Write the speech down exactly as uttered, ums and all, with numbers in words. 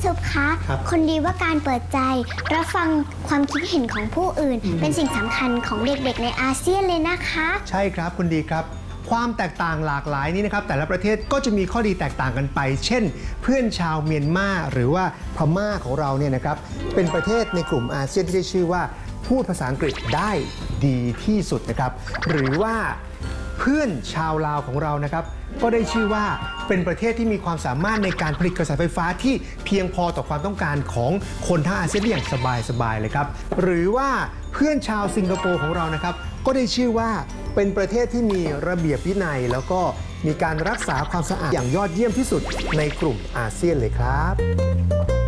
ซุปคะคนดีว่าการเปิดใจรับฟังความคิดเห็นของผู้อื่นเป็นสิ่งสำคัญของเด็กๆในอาเซียนเลยนะคะใช่ครับคุณดีครับความแตกต่างหลากหลายนี้นะครับแต่ละประเทศก็จะมีข้อดีแตกต่างกันไปเช่นเพื่อนชาวเมียนมาหรือว่าพม่าของเราเนี่ยนะครับเป็นประเทศในกลุ่มอาเซียนที่ได้ชื่อว่าพูดภาษาอังกฤษได้ดีที่สุดนะครับหรือว่าเพื่อนชาวลาวของเรานะครับก็ได้ชื่อว่าเป็นประเทศที่มีความสามารถในการผลิตกระแสไฟฟ้าที่เพียงพอต่อความต้องการของคนทั้งอาเซียนได้อย่างสบายๆเลยครับหรือว่าเพื่อนชาวสิงคโปร์ของเรานะครับก็ได้ชื่อว่าเป็นประเทศที่มีระเบียบวินัยแล้วก็มีการรักษาความสะอาดอย่างยอดเยี่ยมที่สุดในกลุ่มอาเซียนเลยครับ